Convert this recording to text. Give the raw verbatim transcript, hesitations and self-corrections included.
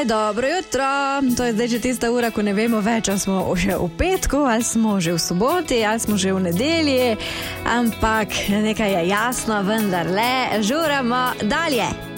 Dobro jutro, to je zdaj že tista ura, ko ne vemo več, ali smo že v petku, ali smo že v soboti, ali smo že v nedelji, ampak nekaj je jasno, vendarle žuramo dalje.